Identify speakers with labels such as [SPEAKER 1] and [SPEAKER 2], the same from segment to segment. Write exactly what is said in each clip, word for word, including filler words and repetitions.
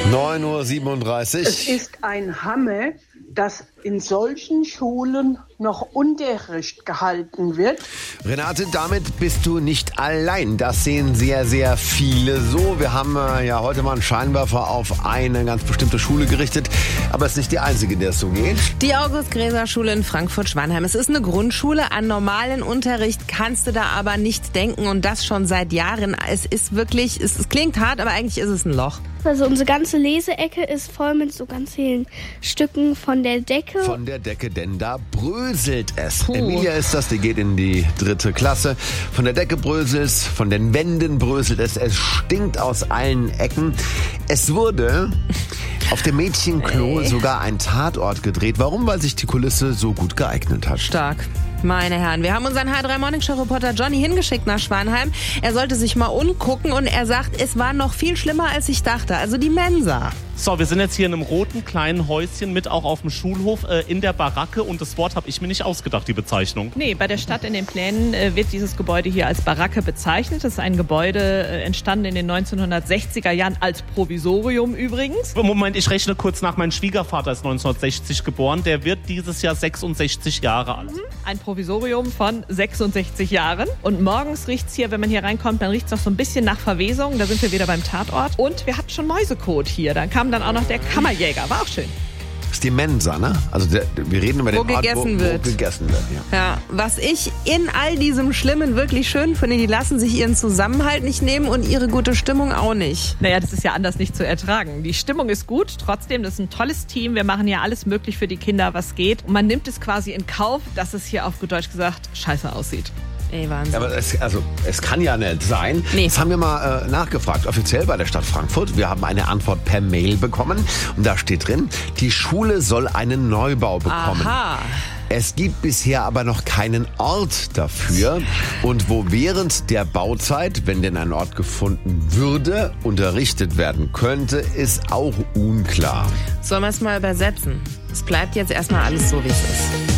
[SPEAKER 1] neun Uhr siebenunddreißig.
[SPEAKER 2] Es ist ein Hammer, dass in solchen Schulen noch Unterricht gehalten wird.
[SPEAKER 1] Renate, damit bist du nicht allein. Das sehen sehr, sehr viele so. Wir haben äh, ja heute mal einen Scheinwerfer auf eine ganz bestimmte Schule gerichtet. Aber es ist nicht die einzige, der es so geht.
[SPEAKER 3] Die August-Gräser-Schule in Frankfurt-Schwanheim. Es ist eine Grundschule. An normalen Unterricht kannst du da aber nicht denken. Und das schon seit Jahren. Es ist wirklich, es, es klingt hart, aber eigentlich ist es ein Loch.
[SPEAKER 4] Also unsere ganze Leseecke ist voll mit so ganz vielen Stücken von der Decke.
[SPEAKER 1] Von der Decke, denn da bröselt es.
[SPEAKER 3] Puh.
[SPEAKER 1] Emilia ist das, die geht in die dritte Klasse. Von der Decke bröselt es, von den Wänden bröselt es. Es stinkt aus allen Ecken. Es wurde auf dem Mädchenklo sogar ein Tatort gedreht. Warum? Weil sich die Kulisse so gut geeignet hat.
[SPEAKER 3] Stark. Meine Herren, wir haben unseren H drei Morning Show Reporter Johnny hingeschickt nach Schwanheim. Er sollte sich mal umgucken und er sagt, es war noch viel schlimmer, als ich dachte. Also die Mensa.
[SPEAKER 5] So, wir sind jetzt hier in einem roten kleinen Häuschen mit auch auf dem Schulhof äh, in der Baracke und das Wort habe ich mir nicht ausgedacht, die Bezeichnung.
[SPEAKER 6] Nee, bei der Stadt in den Plänen äh, wird dieses Gebäude hier als Baracke bezeichnet. Das ist ein Gebäude äh, entstanden in den neunzehnhundertsechziger Jahren als Provisorium übrigens.
[SPEAKER 5] Moment, ich rechne kurz nach. Mein Schwiegervater ist neunzehnhundertsechzig geboren. Der wird dieses Jahr sechsundsechzig Jahre alt.
[SPEAKER 6] Mhm. Ein Provisorium von sechsundsechzig Jahren. Und morgens riecht's hier, wenn man hier reinkommt, dann riecht's noch so ein bisschen nach Verwesung. Da sind wir wieder beim Tatort. Und wir hatten schon Mäusekot hier. Dann kam dann auch noch der Kammerjäger. War auch schön.
[SPEAKER 1] Das ist die Mensa, ne? Also der, wir reden über
[SPEAKER 3] Wo
[SPEAKER 1] den Ort,
[SPEAKER 3] gegessen
[SPEAKER 1] wo,
[SPEAKER 3] wird.
[SPEAKER 1] wo gegessen wird. Ja.
[SPEAKER 3] Ja, was ich in all diesem Schlimmen wirklich schön finde, die lassen sich ihren Zusammenhalt nicht nehmen und ihre gute Stimmung auch nicht.
[SPEAKER 6] Naja, das ist ja anders nicht zu ertragen. Die Stimmung ist gut, trotzdem, das ist ein tolles Team. Wir machen ja alles möglich für die Kinder, was geht. Und man nimmt es quasi in Kauf, dass es hier auf gut Deutsch gesagt scheiße aussieht.
[SPEAKER 3] Ey, Wahnsinn.
[SPEAKER 1] Aber es, also, es kann ja nicht sein.
[SPEAKER 3] Nee.
[SPEAKER 1] Das haben wir mal äh, nachgefragt, offiziell bei der Stadt Frankfurt. Wir haben eine Antwort per Mail bekommen. Und da steht drin, die Schule soll einen Neubau bekommen.
[SPEAKER 3] Aha.
[SPEAKER 1] Es gibt bisher aber noch keinen Ort dafür. Und wo während der Bauzeit, wenn denn ein Ort gefunden würde, unterrichtet werden könnte, ist auch unklar.
[SPEAKER 3] Sollen wir es mal übersetzen? Es bleibt jetzt erstmal alles so, wie es ist.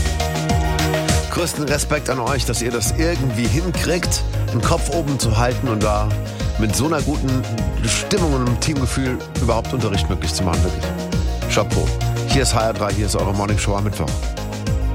[SPEAKER 1] Größten Respekt an euch, dass ihr das irgendwie hinkriegt, den Kopf oben zu halten und da mit so einer guten Stimmung und einem Teamgefühl überhaupt Unterricht möglich zu machen. Wirklich. Chapeau. Hier ist H R drei, hier ist eure Morning Show am Mittwoch.